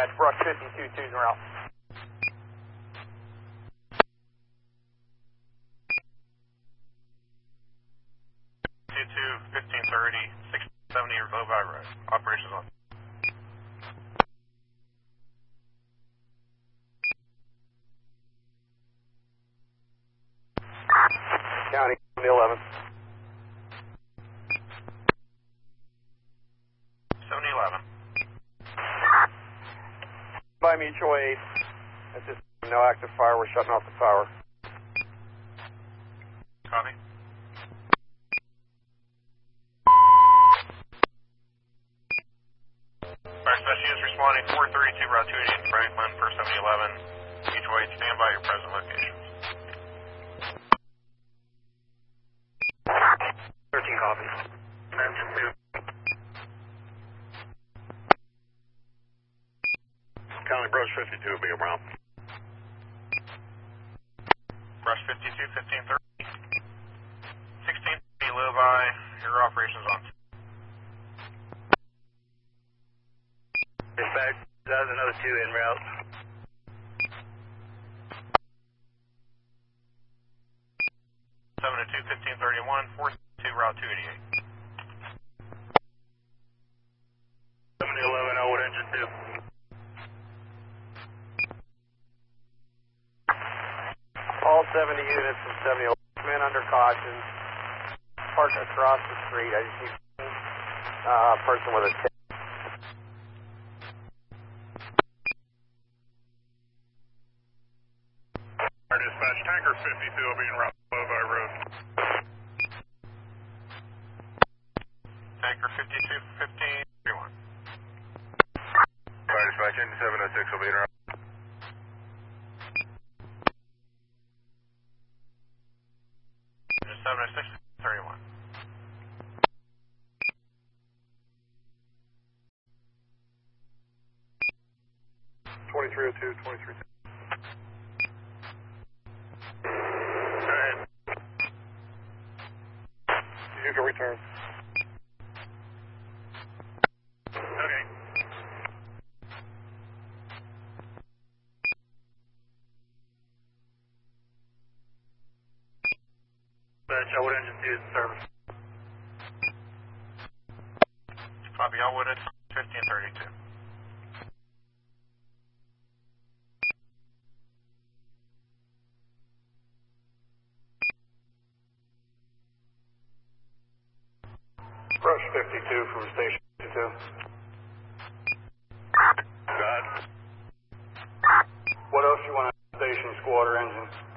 dispatch, Brush 52, 2 route. 1530, 670 or Levi Road. Operations on. County, the 11th. 7011. By mutual aid. That's just no active fire. We're shutting off the power. Copy. Fire Special Units responding 432 Route 288 in Franklin for 7011. Mutual aid, stand by your present locations. 13 copies. County Brush 52 will be around. Brush 52, 1530. 1630 Levi, your operations on. Dispatch, that was another 2 en route. Seven to 2, 1531, 432 Route 288. 7011, Elwood engine 2. All 70 units from 7011. Come in under caution. Park across the street. I just need a person with a ticket. Our dispatch, Tanker 52 will be en route to Levi Road. Tanker 52, 1531. Fire dispatch, engine 706 will be en route. Engine 706, 31. $2302, 23. You can return. Okay. Dispatch, Elwood engine 2 is in service. Copy, Elwood at 1532. Brush 52 from Station 52. God. What else you want on Station Squad or engine?